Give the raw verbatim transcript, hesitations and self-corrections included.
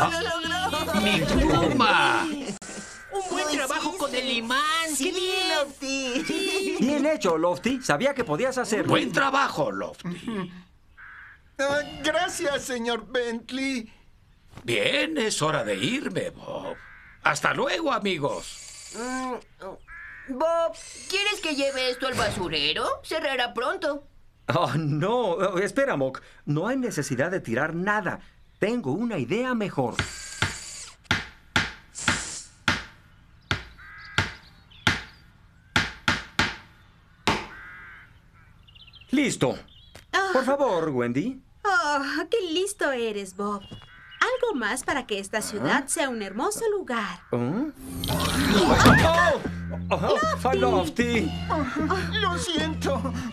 logró! ¡Mi pluma! ¡Un buen trabajo con el imán! Sí, ¡Qué bien! Lofty. Bien hecho, Lofty. Sabía que podías hacerlo. Buen trabajo, Lofty. Ah, gracias, señor Bentley. Bien, es hora de irme, Bob. Hasta luego, amigos. Mm, Bob, ¿quieres que lleve esto al basurero? Cerrará pronto. Oh, no. Oh, espera, Mock. No hay necesidad de tirar nada. Tengo una idea mejor. Listo. Por favor, Wendy. Oh, qué listo eres, Bob. Algo más para que esta ciudad sea un hermoso lugar. ¿Oh? ¡Oh! ¡Oh! ¡Lofty! Lo siento.